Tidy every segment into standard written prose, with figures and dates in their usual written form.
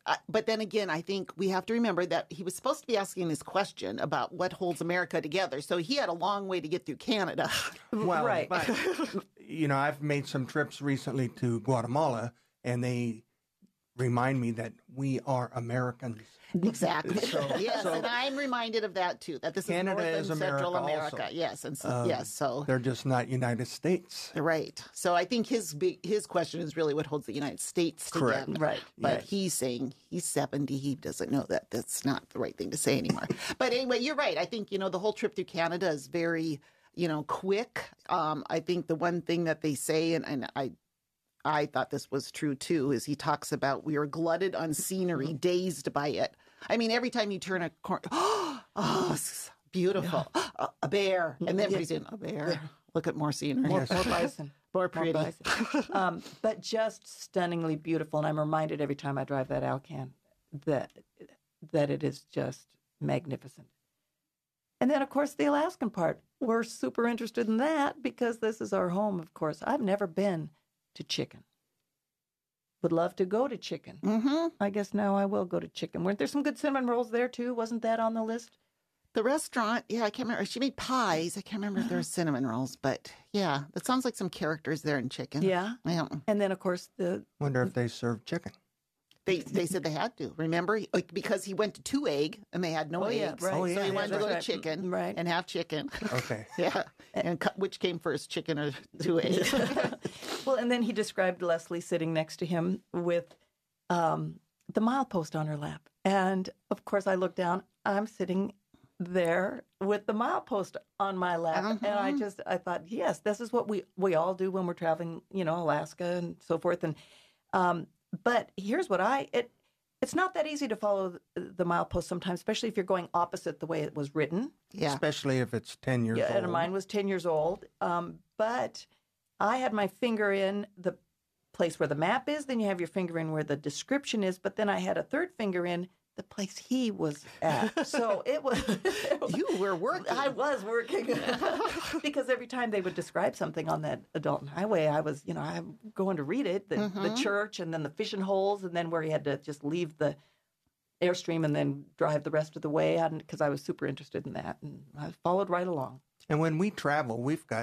But then again, I think we have to remember that he was supposed to be asking this question about what holds America together. So he had a long way to get through Canada. Well, Right. but, I've made some trips recently to Guatemala, and they remind me that we are Americans. Exactly. Yes, and I'm reminded of that too. That this Canada is North and is Central America America. also. Yes, and so They're just not United States. right. So I think his question is really what holds the United States Correct. together. Right. But Yes. he's saying he's 70. He doesn't know that that's not the right thing to say anymore. But anyway, you're right. I think the whole trip through Canada is very quick. I think the one thing that they say, and I thought this was true too, is he talks about we are glutted on scenery, dazed by it. I mean, every time you turn a corner, it's beautiful, a bear, and then pretty soon a bear. Look at more scenery, More bison. more pretty. bison. But just stunningly beautiful. And I'm reminded every time I drive that Alcan that it is just magnificent. And then, of course, the Alaskan part. We're super interested in that because this is our home, of course. I've never been to Chicken. Would love to go to Chicken. Mm-hmm. I guess now I will go to Chicken. Weren't there some good cinnamon rolls there, too? Wasn't that on the list? The restaurant, I can't remember. She made pies. I can't remember if there were cinnamon rolls, but yeah, that sounds like some characters there in Chicken. Yeah. Yeah. And then, of course, Wonder if they serve chicken. They said they had to. Remember, because he went to 2 egg and they had no yeah, eggs. right. Oh, So he yeah, wanted to that's go to right. Chicken Right. and have chicken. Okay. Yeah. And which came first, chicken or 2 eggs? well, and then he described Leslie sitting next to him with the milepost on her lap. And, of course, I looked down. I'm sitting there with the milepost on my lap. And I thought, yes, this is what we all do when we're traveling, Alaska and so forth. And but here's what it's not that easy to follow the milepost sometimes, especially if you're going opposite the way it was written. Yeah. Especially if it's 10 years old. And mine was 10 years old. But I had my finger in the place where the map is. Then you have your finger in where the description is. But then I had a third finger in the place he was at. So it was... You were working. I was working. Because every time they would describe something on that Adulton Highway, I was, I'm going to read it, the church and then the fishing holes, and then where he had to just leave the Airstream and then drive the rest of the way, because I was super interested in that. And I followed right along. And when we travel,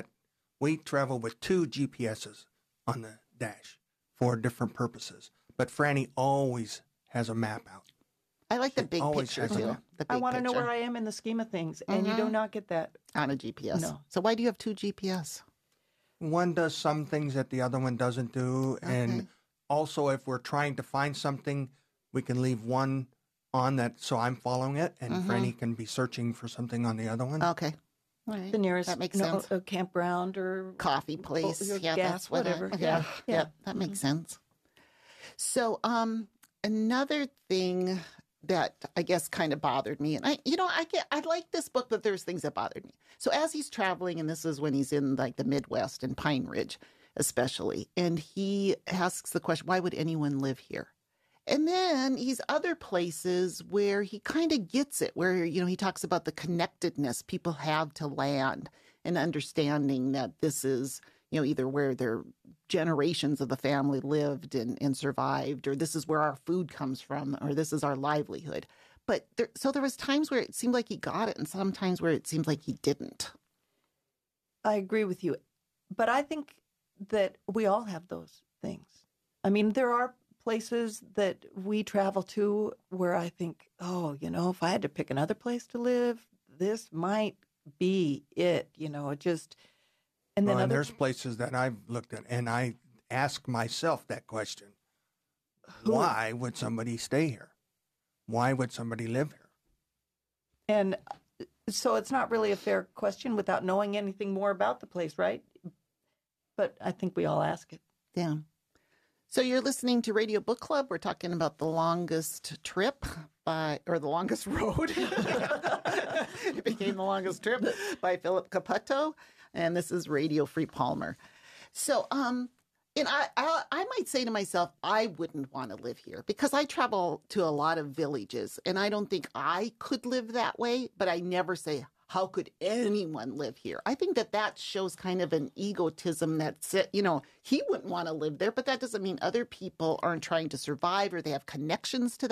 we travel with 2 GPSs on the dash for different purposes. But Franny always has a map out. I like the big always picture, has a too. map. The I big want to know picture. where I am in the scheme of things, and you do not get that. On a GPS. No. So why do you have 2 GPS? One does some things that the other one doesn't do. And also, if we're trying to find something, we can leave one on that so I'm following it, and Franny can be searching for something on the other one. Okay. All right. The nearest That makes sense. a campground or Coffee place. or Yeah, gas, that's what whatever. Yeah, that makes sense. So, another thing that I guess kind of bothered me, and I like this book, but there's things that bothered me. So as he's traveling, and this is when he's in like the Midwest and Pine Ridge, especially, and he asks the question, why would anyone live here? And then he's other places where he kind of gets it, where, he talks about the connectedness people have to land and understanding that this is, either where their generations of the family lived and survived, or this is where our food comes from, or this is our livelihood. But there was times where it seemed like he got it and sometimes where it seemed like he didn't. I agree with you. But I think that we all have those things. I mean, there are places that we travel to where I think, if I had to pick another place to live, this might be it, it just... And then there's places that I've looked at, and I ask myself that question. Why would somebody stay here? Why would somebody live here? And so it's not really a fair question without knowing anything more about the place, right? But I think we all ask it. Yeah. So you're listening to Radio Book Club. We're talking about The Longest Trip or The Longest Road. It became The Longest Trip by Philip Caputo. And this is Radio Free Palmer. So, and I might say to myself, I wouldn't want to live here because I travel to a lot of villages and I don't think I could live that way, but I never say, how could anyone live here? I think that shows kind of an egotism that's, he wouldn't want to live there, but that doesn't mean other people aren't trying to survive or they have connections to